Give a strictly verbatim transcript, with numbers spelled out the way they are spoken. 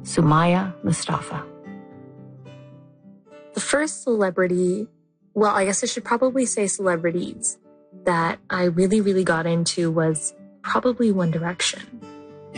Sumaya Mustafa. The first celebrity, well, I guess I should probably say celebrities, that I really, really got into was probably One Direction.